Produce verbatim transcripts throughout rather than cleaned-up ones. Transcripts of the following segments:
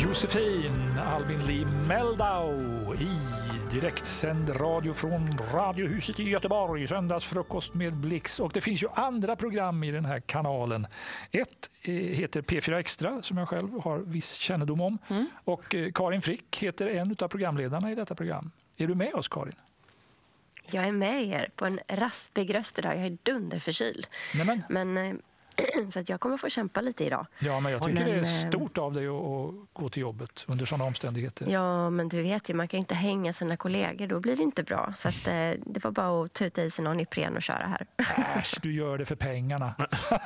Josefin Albin Lee Meldau i direktsänd radio från Radiohuset i Göteborg, söndagsfrukost med Blix. Och det finns ju andra program i den här kanalen. Ett heter P fyra Extra som jag själv har viss kännedom om. Mm. Och Karin Frick heter en av programledarna i detta program. Är du med oss, Karin? Jag är med er på en raspig röst idag. Jag är dunderförkyld. Nämen. Men så att jag kommer få kämpa lite idag. Ja, men jag tycker men, det är stort av dig att gå till jobbet under sådana omständigheter. Ja, men du vet ju, man kan inte hänga sina kollegor. Då blir det inte bra. Så att, det var bara att tuta i sig någon Ipren och köra här. Äsch, du gör det för pengarna.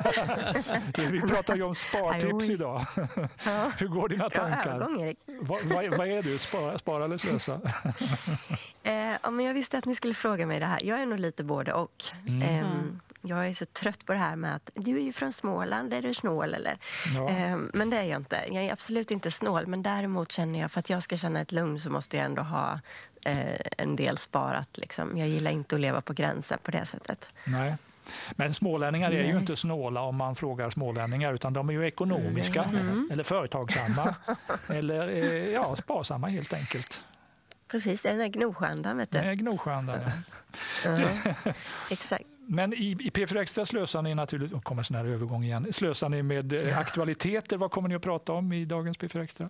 Vi pratar ju om spartips idag. Ja. Hur går dina tankar? Övergång, Erik. Vad, vad, vad är du? Spara, spara eller slösa? eh, ja, men jag visste att ni skulle fråga mig det här. Jag är nog lite både och. Mm. Eh, Jag är så trött på det här med att du är ju från Småland, är du snål eller? Ja. Eh, men det är jag inte. Jag är absolut inte snål, men däremot känner jag för att jag ska känna ett lugn så måste jag ändå ha eh, en del sparat. Liksom. Jag gillar inte att leva på gränsen på det sättet. Nej. Men smålänningar är Nej. ju inte snåla om man frågar smålänningar, utan de är ju ekonomiska mm. eller företagsamma eller eh, ja, sparsamma helt enkelt. Precis, det är den här Gnosjöndan, vet du. Det är Gnosjöndan, ja. uh-huh. Exakt. Men i, i P fyra Extra slösar ni naturligtvis, kommer sån här övergång igen, slösar ni med ja. aktualiteter. Vad kommer ni att prata om i dagens P fyra Extra?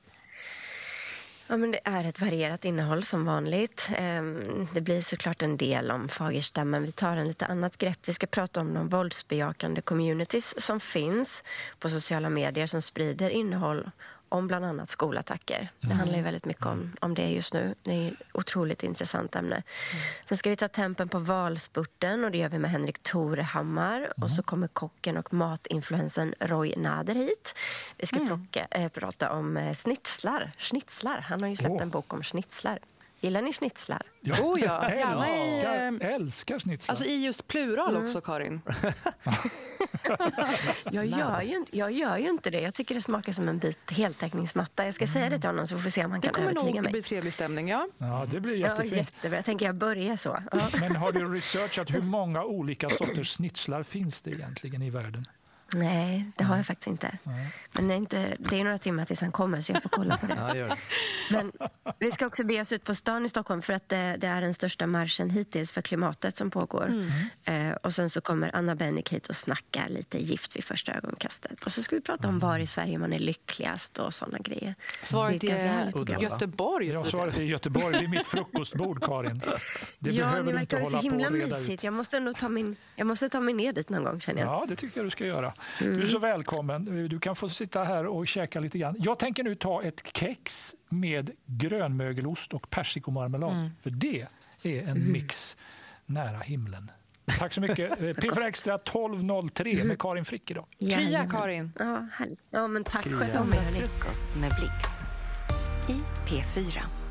Ja, men det är ett varierat innehåll som vanligt. Det blir såklart en del om Fagersta, men vi tar en lite annat grepp. Vi ska prata om de våldsbejakande communities som finns på sociala medier som sprider innehåll om bland annat skolattacker. Det mm. handlar ju väldigt mycket om, om det just nu. Det är ett otroligt intressant ämne. Mm. Sen ska vi ta tempen på valspurten och det gör vi med Henrik Torehammar. Mm. Och så kommer kocken och matinfluensen Roy Nader hit. Vi ska mm. plocka, äh, prata om äh, schnitzlar. schnitzlar. Han har ju släppt oh. en bok om schnitzlar. Gillar ni schnitzlar? Ja, oh ja. älskar, äh, älskar schnitzlar. Alltså i just plural mm. också, Karin. jag, gör ju, jag gör ju inte det. Jag tycker det smakar som en bit heltäckningsmatta. Jag ska mm. säga det till honom så får vi se om han det kan övertyga mig. Det kommer nog bli trevlig stämning, ja. Ja, det blir jättefint. Ja, jättebra. Jag tänker jag börjar så. Ja. Men har du researchat hur många olika sorters schnitzlar finns det egentligen i världen? Nej, det har jag faktiskt inte. Nej. Men det är, inte, det är några timmar tills han kommer så jag får kolla på det. Ja, gör det. Men vi ska också be oss ut på stan i Stockholm för att det, det är den största marschen hittills för klimatet som pågår. Mm. Eh, och sen så kommer Anna Bennick hit och snacka lite gift vid första ögonkastet. Och så ska vi prata om var i Sverige man är lyckligast och sådana grejer. Svaret är Göteborg. Ja, svaret är Göteborg. Det är mitt frukostbord, Karin. Det ja, behöver du inte hålla så himla på och reda mysigt. ut. Jag måste ändå ta min, jag måste ta mig ner dit någon gång, känner jag. Ja, det tycker jag du ska göra. Mm. Du är så välkommen. Du kan få sitta här och käka lite grann. Jag tänker nu ta ett kex med grönmögelost och persikomarmelad. Mm. För det är en mm. mix nära himlen. Tack så mycket. P fyra Extra tolv noll tre med Karin Frick idag. Krya, Karin. Ja, härligt. Ja, men tack. Söndagsfrukost med Blix i P fyra.